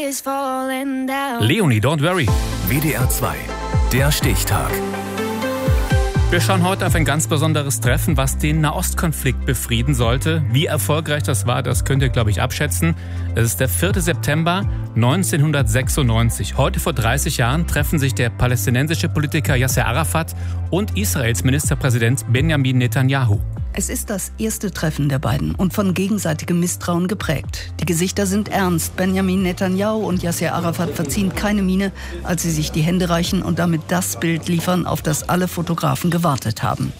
Leonie, don't worry. WDR 2, der Stichtag. Wir schauen heute auf ein ganz besonderes Treffen, was den Nahostkonflikt befrieden sollte. Wie erfolgreich das war, das könnt ihr, glaube ich, abschätzen. Es ist der 4. September 1996. Heute vor 30 Jahren treffen sich der palästinensische Politiker Yasser Arafat und Israels Ministerpräsident Benjamin Netanyahu. Es ist das erste Treffen der beiden und von gegenseitigem Misstrauen geprägt. Die Gesichter sind ernst. Benjamin Netanyahu und Yasser Arafat verziehen keine Miene, als sie sich die Hände reichen und damit das Bild liefern, auf das alle Fotografen gewartet haben.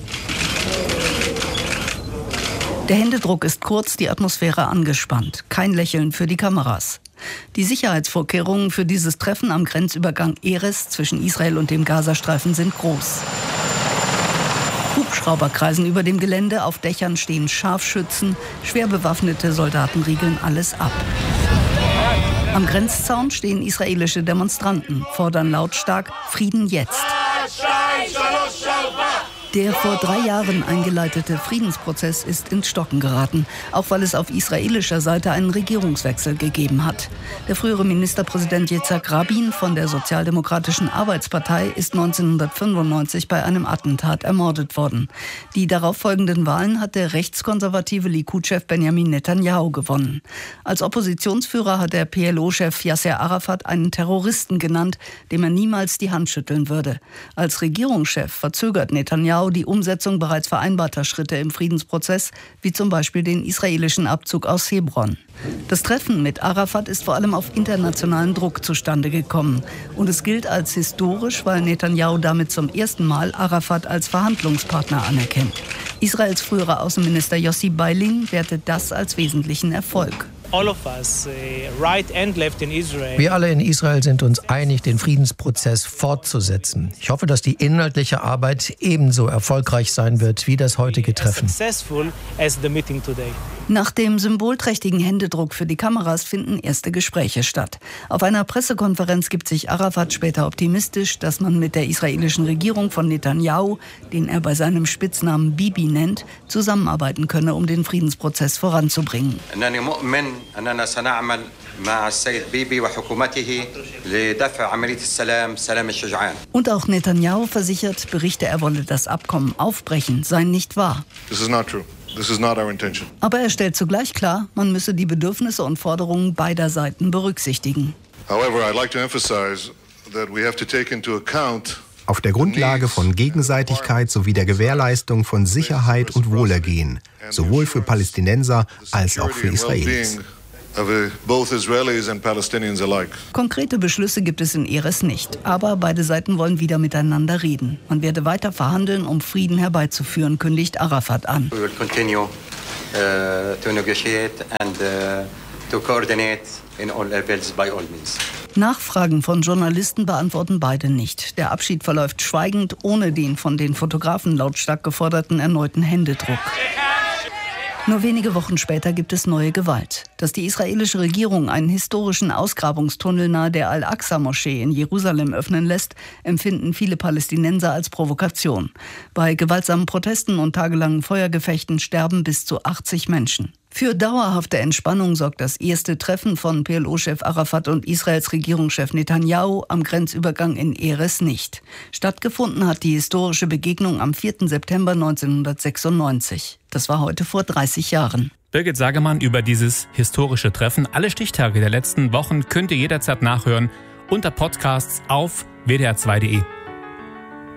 Der Händedruck ist kurz, die Atmosphäre angespannt. Kein Lächeln für die Kameras. Die Sicherheitsvorkehrungen für dieses Treffen am Grenzübergang Erez zwischen Israel und dem Gazastreifen sind groß. Hubschrauber kreisen über dem Gelände, auf Dächern stehen Scharfschützen, schwer bewaffnete Soldaten riegeln alles ab. Am Grenzzaun stehen israelische Demonstranten, fordern lautstark Frieden jetzt. Der vor 3 Jahren eingeleitete Friedensprozess ist ins Stocken geraten, auch weil es auf israelischer Seite einen Regierungswechsel gegeben hat. Der frühere Ministerpräsident Yitzhak Rabin von der Sozialdemokratischen Arbeitspartei ist 1995 bei einem Attentat ermordet worden. Die darauffolgenden Wahlen hat der rechtskonservative Likud-Chef Benjamin Netanyahu gewonnen. Als Oppositionsführer hat der PLO-Chef Yasser Arafat einen Terroristen genannt, dem er niemals die Hand schütteln würde. Als Regierungschef verzögert Netanyahu die Umsetzung bereits vereinbarter Schritte im Friedensprozess, wie zum Beispiel den israelischen Abzug aus Hebron. Das Treffen mit Arafat ist vor allem auf internationalen Druck zustande gekommen. Und es gilt als historisch, weil Netanyahu damit zum ersten Mal Arafat als Verhandlungspartner anerkennt. Israels früherer Außenminister Yossi Beilin wertet das als wesentlichen Erfolg. Wir alle in Israel sind uns einig, den Friedensprozess fortzusetzen. Ich hoffe, dass die inhaltliche Arbeit ebenso erfolgreich sein wird wie das heutige Treffen. Nach dem symbolträchtigen Händedruck für die Kameras finden erste Gespräche statt. Auf einer Pressekonferenz gibt sich Arafat später optimistisch, dass man mit der israelischen Regierung von Netanyahu, den er bei seinem Spitznamen Bibi nennt, zusammenarbeiten könne, um den Friedensprozess voranzubringen. Und auch Netanyahu versichert, Berichte, er wolle das Abkommen aufbrechen, seien nicht wahr. This is not true. This is not our intention. Aber er stellt zugleich klar, man müsse die Bedürfnisse und Forderungen beider Seiten berücksichtigen. However, I'd like to emphasize that we have to take into account auf der Grundlage von Gegenseitigkeit sowie der Gewährleistung von Sicherheit und Wohlergehen, sowohl für Palästinenser als auch für Israelis. Konkrete Beschlüsse gibt es in Erez nicht, aber beide Seiten wollen wieder miteinander reden. Man werde weiter verhandeln, um Frieden herbeizuführen, kündigt Arafat an. We will continue to negotiate and to coordinate in all levels by all means. Nachfragen von Journalisten beantworten beide nicht. Der Abschied verläuft schweigend, ohne den von den Fotografen lautstark geforderten erneuten Händedruck. Nur wenige Wochen später gibt es neue Gewalt. Dass die israelische Regierung einen historischen Ausgrabungstunnel nahe der Al-Aqsa-Moschee in Jerusalem öffnen lässt, empfinden viele Palästinenser als Provokation. Bei gewaltsamen Protesten und tagelangen Feuergefechten sterben bis zu 80 Menschen. Für dauerhafte Entspannung sorgt das erste Treffen von PLO-Chef Arafat und Israels Regierungschef Netanyahu am Grenzübergang in Erez nicht. Stattgefunden hat die historische Begegnung am 4. September 1996. Das war heute vor 30 Jahren. Birgit Sagemann über dieses historische Treffen. Alle Stichtage der letzten Wochen könnt ihr jederzeit nachhören unter Podcasts auf wdr2.de.